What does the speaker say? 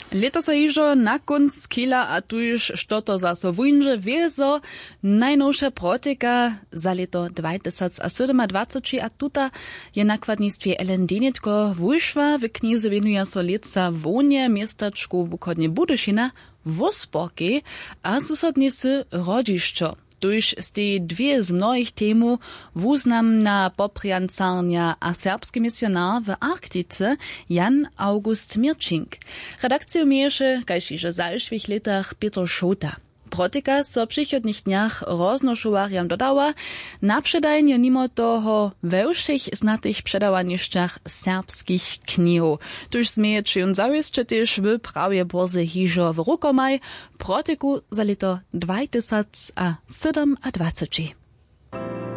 Leto sa ižo na konc kila a tuž što to zaso vunže wiezo najnowsza proteka za leto 2027 a tuta je nakładnictwie LND-netko wyszła w knize venuje so letca wonie miestaczku wukodnie Budyšina Wosporki a susodnicy Rodzišćo. Tuž ste dwie z mnohich temu wuznamna popriancarnia a serbski misjonar w Arktice Jan August Mirčink. Redakciju mieše, kaž iže zašvih letach Peter Šota. Proteka so přichodnych dniach roznošowarjam dodała, napředajnie mimo toho we všech znatych předawanišćach serbskich knihów. Tuž smieje čiun zawieszcze też w prawie boze hižo w rukomaj proteku za leto 2027.